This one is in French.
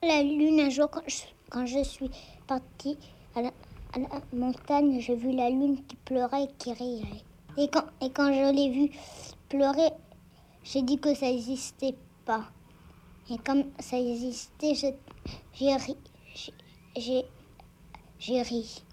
la lune un jour quand je suis partie à la montagne. J'ai vu la lune qui pleurait et qui riait. Et quand je l'ai vue pleurer, j'ai dit que ça n'existait pas. Et comme ça existait, j'ai ri.